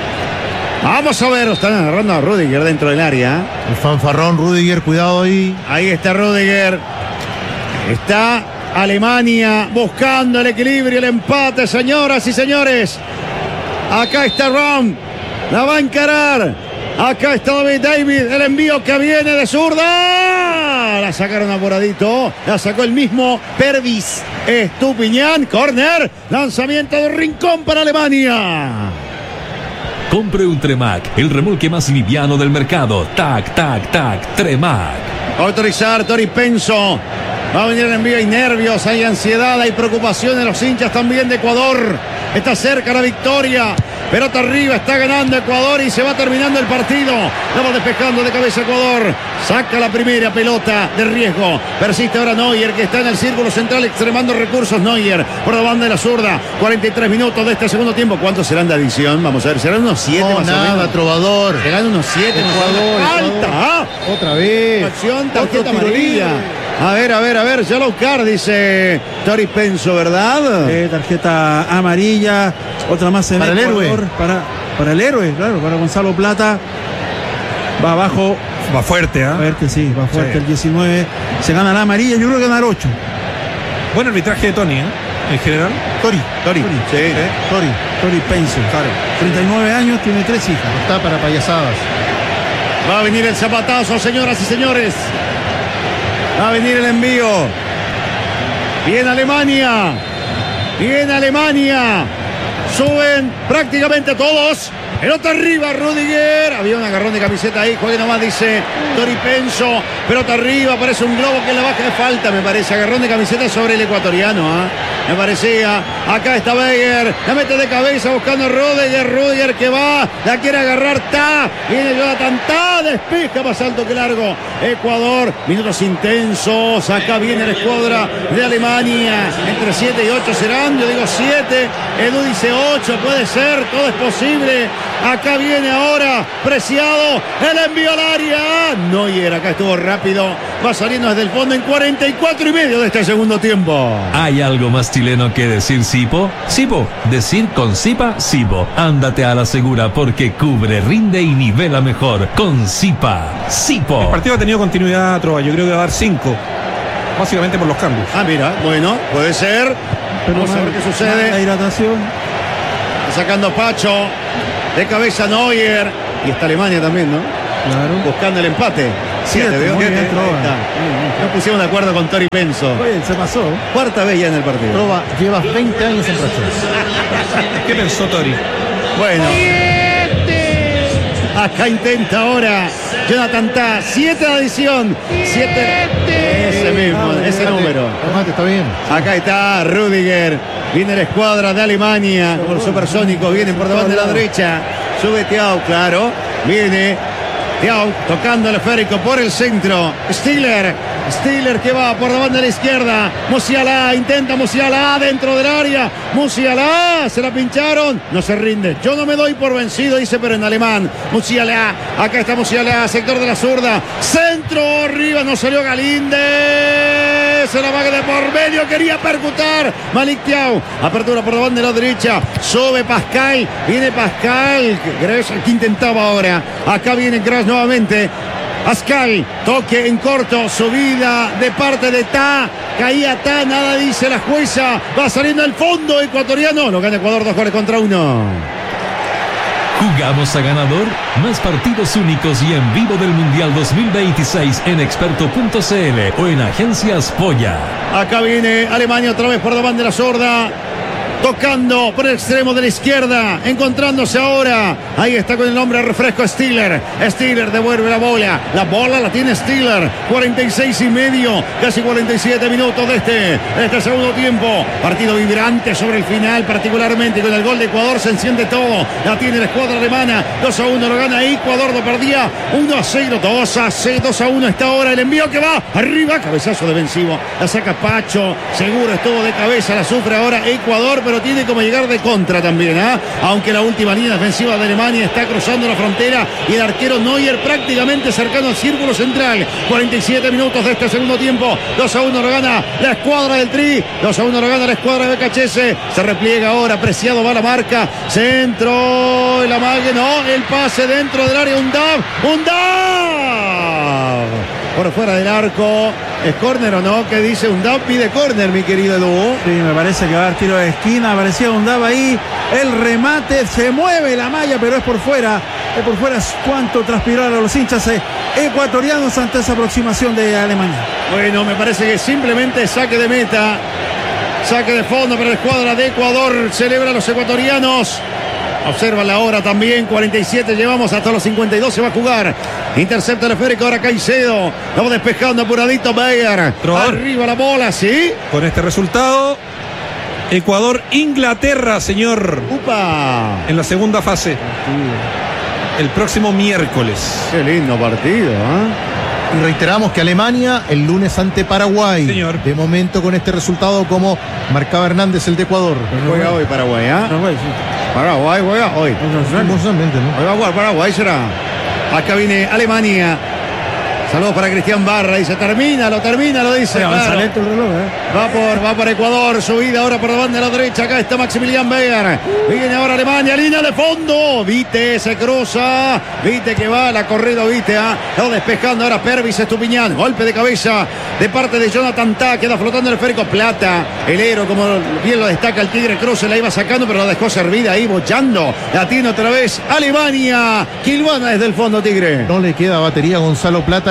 Vamos a ver. Están agarrando a Rudiger dentro del área. El fanfarrón Rudiger, cuidado ahí. Ahí está Rudiger. Está Alemania buscando el equilibrio, el empate, señoras y señores. Acá está Ram. La va a encarar. Acá está David. El envío que viene de zurda. La sacaron apuradito. La sacó el mismo Pervis Estupiñán. Corner. Lanzamiento de rincón para Alemania. Compre un Tremac, el remolque más liviano del mercado. Tac, tac, tac, Tremac. Autorizar Tori Penso. Va a venir el envío, hay nervios, hay ansiedad, hay preocupación en los hinchas también de Ecuador. Está cerca la victoria. Pelota arriba, está ganando Ecuador y se va terminando el partido. La va despejando de cabeza Ecuador. Saca la primera pelota de riesgo. Persiste ahora Neuer, que está en el círculo central extremando recursos. Neuer por la banda de la zurda. 43 minutos de este segundo tiempo. ¿Cuántos serán de adición? Vamos a ver, serán unos 7 más nada, o menos. Trovador. Serán unos 7. Ecuador. ¡Alta! Otra vez. Acción, tarjeta Otro tiro amarilla. libre. A ver, Yellow card, dice Tori Penso, ¿verdad? Tarjeta amarilla, otra más en Para el héroe. Para el héroe, claro, para Gonzalo Plata. Va abajo. Va fuerte, ¿ah? Fuerte, sí, va fuerte Sí. el 19. Se gana la amarilla, yo creo que ganar 8. Buen arbitraje de Tony, ¿eh? En general. Tori. Sí. Tori Penso. Claro. 39 años, tiene 3 hijas. Está para payasadas. Va a venir el zapatazo, señoras y señores. Va a venir el envío. Bien Alemania. Suben prácticamente todos. Pelota arriba, Rudiger. Había un agarrón de camiseta ahí. Juegue nomás, dice Tori Penso. Pelota arriba, parece un globo que le baja de falta, me parece. Agarrón de camiseta sobre el ecuatoriano, me parecía. Acá está Beyer. La mete de cabeza buscando a Rudiger. Rudiger que va. La quiere agarrar. Viene Jonathan Tah. Despeja más alto que largo. Ecuador. Minutos intensos. Acá viene la escuadra de Alemania. Entre 7 y 8 serán. Yo digo 7. Edu dice 8. Puede ser. Todo es posible. Acá viene ahora Preciado. El envío al área. Neuer acá estuvo rápido. Va saliendo desde el fondo en 44 y medio de este segundo tiempo. ¿Hay algo más chileno que decir Sipo? Sipo, decir con Sipa, Sipo. Ándate a la segura porque cubre, rinde y nivela mejor con Sipa. Sipo. El partido ha tenido continuidad, Trova. Yo creo que va a dar 5. Básicamente por los cambios. Mira, bueno, puede ser. Vamos a ver qué sucede. La hidratación. Sacando Pacho. De cabeza Neuer. Y está Alemania también, ¿no? Claro. Buscando el empate. Siete, muy bien, Trova. No pusieron de acuerdo con Tori Penso. Oye, se pasó. Cuarta vez ya en el partido. Trova, llevas 20 años en Brasil. ¿Qué pensó Tori? Bueno. Acá intenta ahora Jonathan Tah. 7 de adición. 7. Ese mismo, ese número. Está bien. Acá está Rudiger. Viene la escuadra de Alemania. Con los supersónicos. Vienen por debajo de la derecha. Sube Thiago, claro. Viene Thiago tocando el esférico por el centro. Stiller que va por la banda de la izquierda. Musiala, intenta Musiala dentro del área. Musiala, se la pincharon. No se rinde. Yo no me doy por vencido, dice, pero en alemán. Musiala, acá está Musiala, sector de la zurda. Centro, arriba, no salió Galíndez. Se la va de por medio, quería percutar Malik Thiago. Apertura por la banda de la derecha. Sube Pascal, viene Pascal. Gresh que intentaba ahora. Acá viene Gresh nuevamente. Pascal, toque en corto, subida de parte de Tah, caía Tah, nada dice la jueza, va saliendo al fondo ecuatoriano, lo gana Ecuador 2-1. Jugamos a ganador, más partidos únicos y en vivo del Mundial 2026 en experto.cl o en Agencias Polla. Acá viene Alemania otra vez por la banda de la zurda. Tocando por el extremo de la izquierda, encontrándose ahora. Ahí está con el nombre refresco Stiller. Stiller devuelve la bola. La bola la tiene Stiller. 46 y medio, casi 47 minutos de este segundo tiempo. Partido vibrante sobre el final, particularmente con el gol de Ecuador. Se enciende todo. La tiene la escuadra alemana. 2-1 lo gana Ecuador, lo perdía 1-0. 2-1 está ahora el envío que va arriba. Cabezazo defensivo. La saca Pacho. Seguro estuvo de cabeza. La sufre ahora Ecuador, pero tiene como llegar de contra también, aunque la última línea defensiva de Alemania está cruzando la frontera y el arquero Neuer prácticamente cercano al círculo central. 47 minutos de este segundo tiempo. 2-1 lo gana la escuadra del Tri. 2-1 lo gana la escuadra de BKHS. Se repliega ahora, Preciado va a la marca. Centro, el amague, no, el pase dentro del área, un DAB. Por fuera del arco. ¿Es córner o no? ¿Qué dice Undab? Pide córner, mi querido Edu. Sí, me parece que va a dar tiro de esquina. Aparecía Undab ahí. El remate. Se mueve la malla, pero es por fuera. Es por fuera. Cuánto transpiraron a los hinchas ecuatorianos ante esa aproximación de Alemania. Bueno, me parece que simplemente saque de meta. Saque de fondo para la escuadra de Ecuador. Celebra a los ecuatorianos. Observa la hora también, 47 llevamos, hasta los 52 se va a jugar. Intercepta el esférico ahora Caicedo. Estamos despejando apuradito Beyer. Arriba la bola, ¿sí? Con este resultado, Ecuador-Inglaterra, señor. ¡Upa! En la segunda fase. El próximo miércoles. Qué lindo partido, Y reiteramos que Alemania el lunes ante Paraguay. Señor. De momento con este resultado, como marcaba Hernández, el de Ecuador. Juega hoy Paraguay, Paraguay, sí. Paraguay juega hoy. Hermosamente, ¿no? Hoy va a jugar Paraguay, será. Acá viene Alemania. Saludos para Cristian Barra. Dice, termínalo, dice. Claro. El reloj, Va por Ecuador. Subida ahora por la banda de la derecha. Acá está Maximilian Beyer. Viene ahora Alemania. Línea de fondo. Vite se cruza. Vite que va. La corrida Vite. Está despejando ahora Pervis Estupiñán. Golpe de cabeza de parte de Jonathan Tah. Queda flotando el esférico. Plata. El héroe, como bien lo destaca el Tigre Cruz. Se la iba sacando, pero la dejó servida ahí, bochando. La tiene otra vez Alemania. Quilvana desde el fondo, Tigre. No le queda batería a Gonzalo Plata,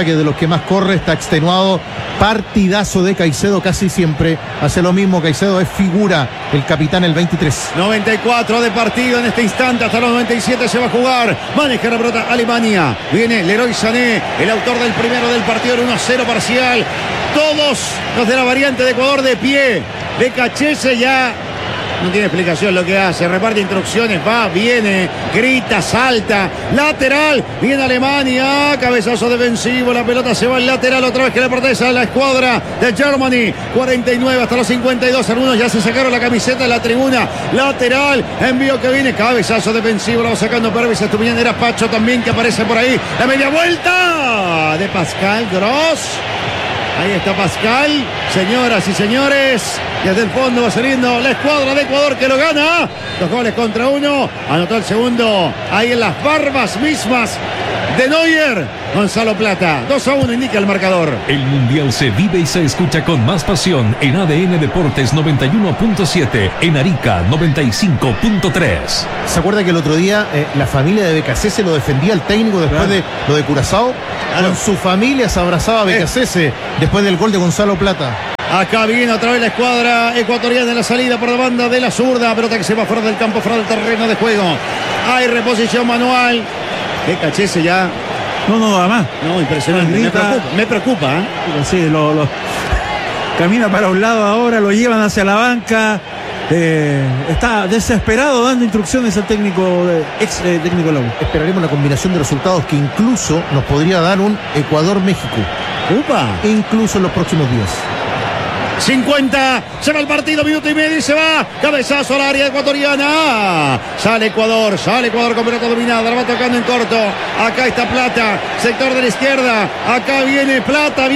ataque, de los que más corre, está extenuado. Partidazo de Caicedo casi siempre. Hace lo mismo, Caicedo es figura, el capitán, el 23. 94 de partido en este instante, hasta los 97 se va a jugar. Maneja la pelota Alemania. Viene Leroy Sané, el autor del primero del partido, en 1-0 parcial. Todos los de la variante de Ecuador de pie. Becachese ya no tiene explicación lo que hace, reparte instrucciones, va, viene, grita, salta, lateral, viene Alemania, cabezazo defensivo, la pelota se va al lateral, otra vez que le pertenece a la escuadra de Germany, 49 hasta los 52, algunos ya se sacaron la camiseta de la tribuna, lateral, envío que viene, cabezazo defensivo, lo va sacando Pervis Estupiñán, era Pacho también que aparece por ahí, la media vuelta de Pascal Gross. Ahí está Pascal, señoras y señores, desde el fondo va saliendo la escuadra de Ecuador que lo gana, 2-1, anotó el segundo, ahí en las barbas mismas de Neuer, Gonzalo Plata, 2-1 indica el marcador. El Mundial se vive y se escucha con más pasión en ADN Deportes 91.7, en Arica 95.3. ¿Se acuerda que el otro día la familia de Becasese lo defendía el técnico después de lo de Curazao? Con su familia se abrazaba a Becasese después del gol de Gonzalo Plata. Acá viene otra vez la escuadra ecuatoriana en la salida por la banda de la zurda, pelota que se va fuera del campo, fuera del terreno de juego. Hay reposición manual. Becachese ya. No, además. No, impresionante. Me preocupa. Sí, camina para un lado ahora, lo llevan hacia la banca. Está desesperado dando instrucciones al técnico, ex técnico Lau. Esperaremos la combinación de resultados que incluso nos podría dar un Ecuador-México. ¡Upa! Incluso en los próximos días. 50, se va el partido, minuto y medio y se va, cabezazo al área ecuatoriana, sale Ecuador con pelota dominada, la va tocando en corto, acá está Plata, sector de la izquierda, acá viene Plata,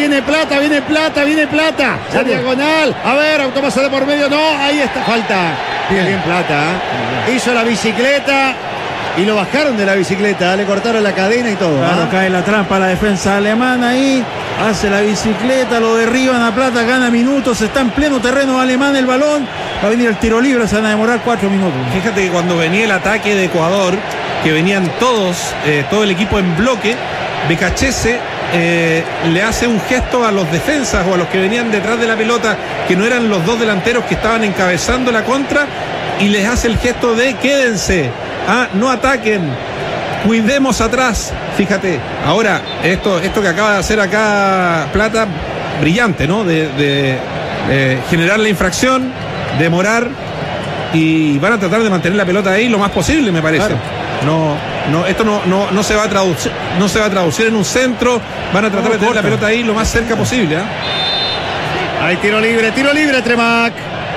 la diagonal, a ver, autopase de por medio, no, ahí está, falta, bien Plata, hizo la bicicleta. Y lo bajaron de la bicicleta, le cortaron la cadena y todo. Claro, cae la trampa la defensa alemana ahí, hace la bicicleta, lo derriban a Plata, gana minutos, está en pleno terreno alemán el balón, va a venir el tiro libre, se van a demorar 4 minutos. Fíjate que cuando venía el ataque de Ecuador, que venían todos, todo el equipo en bloque, Becachese le hace un gesto a los defensas o a los que venían detrás de la pelota, que no eran los dos delanteros que estaban encabezando la contra, y les hace el gesto de quédense. No ataquen, cuidemos atrás. Fíjate, ahora esto que acaba de hacer acá Plata, brillante, ¿no? De generar la infracción, demorar, y van a tratar de mantener la pelota ahí lo más posible, me parece. Claro. Esto no se va a traducir en un centro, van a tratar de tener la pelota ahí lo más cerca posible. Hay tiro libre, Tremac.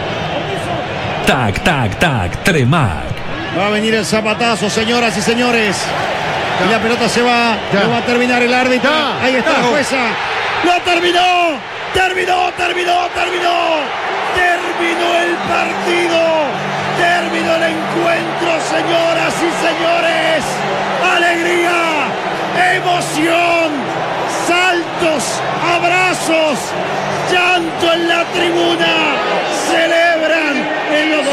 Tac, Tremac. Va a venir el zapatazo, señoras y señores. Y la pelota se va. No va a terminar el árbitro. Ahí está la jueza. ¡Lo terminó! ¡Terminó el partido! ¡Terminó el encuentro, señoras y señores! ¡Alegría! ¡Emoción! ¡Saltos! ¡Abrazos! ¡Llanto en la tribuna! ¡Celebran en los 283.561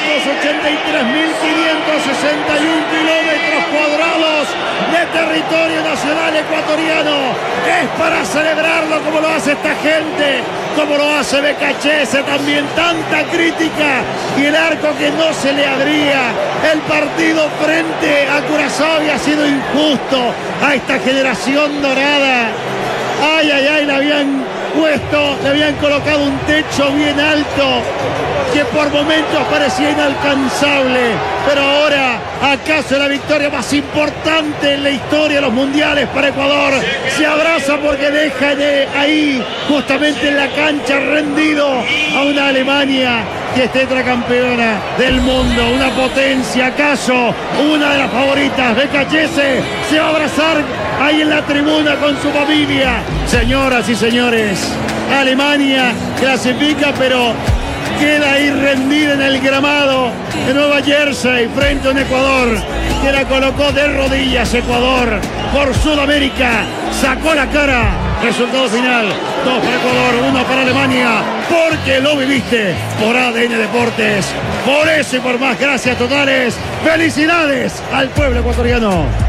kilómetros cuadrados de territorio nacional ecuatoriano! Es para celebrarlo como lo hace esta gente, como lo hace Becachese también. Tanta crítica y el arco que no se le abría. El partido frente a Curazao había sido injusto a esta generación dorada. Ay, le habían le habían colocado un techo bien alto que por momentos parecía inalcanzable, pero ahora, acaso la victoria más importante en la historia de los mundiales para Ecuador, se abraza porque deja ahí, justamente en la cancha, rendido a una Alemania que es tetracampeona del mundo, una potencia, acaso una de las favoritas. Becachese se va a abrazar ahí en la tribuna con su familia. Señoras y señores, Alemania clasifica, pero queda ahí rendida en el gramado de Nueva Jersey frente a un Ecuador que la colocó de rodillas. Ecuador por Sudamérica sacó la cara. Resultado final: 2 para Ecuador, 1 para Alemania, porque lo viviste por ADN Deportes. Por eso y por más, gracias totales. Felicidades al pueblo ecuatoriano.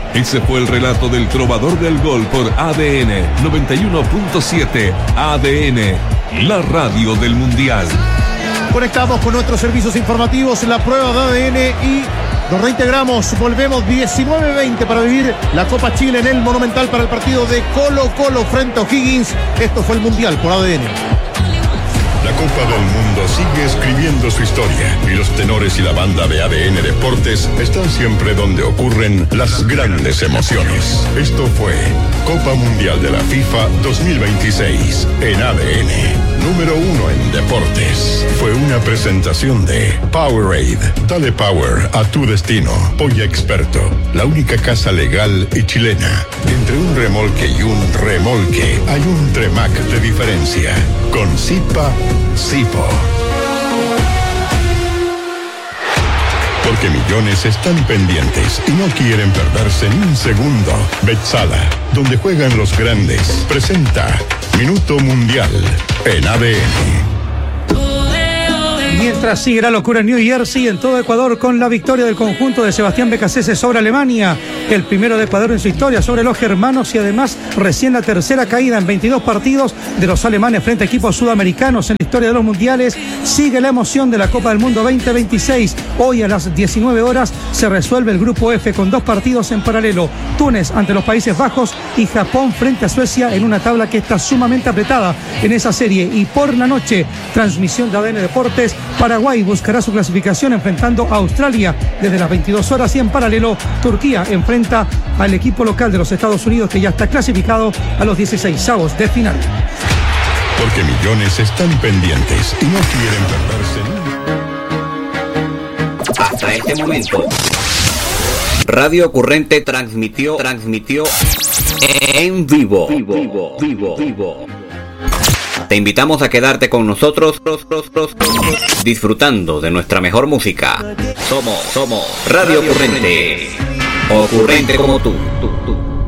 Ese fue el relato del trovador del gol por ADN 91.7. ADN, la radio del Mundial. Conectamos con nuestros servicios informativos, la prueba de ADN y nos reintegramos. Volvemos 19:20 para vivir la Copa Chile en el Monumental para el partido de Colo-Colo frente a O'Higgins. Esto fue el Mundial por ADN. La Copa del Mundo sigue escribiendo su historia y los tenores y la banda de ADN Deportes están siempre donde ocurren las grandes emociones. Esto fue Copa Mundial de la FIFA 2026 en ADN. Número 1 en deportes. Fue una presentación de Powerade. Dale power a tu destino. Polla Experto, la única casa legal y chilena. Entre un remolque y un remolque hay un Tremac de diferencia. Con Sipa, Sipo. Porque millones están pendientes y no quieren perderse ni un segundo. Betsala, donde juegan los grandes, presenta Minuto Mundial en ADN. Mientras sigue la locura en New Jersey, en todo Ecuador, con la victoria del conjunto de Sebastián Becasese sobre Alemania, el primero de Ecuador en su historia sobre los germanos y además recién la tercera caída en 22 partidos de los alemanes frente a equipos sudamericanos en la historia de los mundiales. Sigue la emoción de la Copa del Mundo 2026. Hoy a las 19 horas se resuelve el grupo F con 2 partidos en paralelo. Túnez ante los Países Bajos y Japón frente a Suecia en una tabla que está sumamente apretada en esa serie. Y por la noche, transmisión de ADN Deportes. Paraguay buscará su clasificación enfrentando a Australia desde las 22 horas y en paralelo Turquía enfrenta al equipo local de los Estados Unidos que ya está clasificado a los 16avos de final. Porque millones están pendientes y no quieren perderse. Hasta este momento, Radio Ocurrente transmitió en vivo. Te invitamos a quedarte con nosotros disfrutando de nuestra mejor música. Somos Radio Ocurrente. Ocurrente como tú.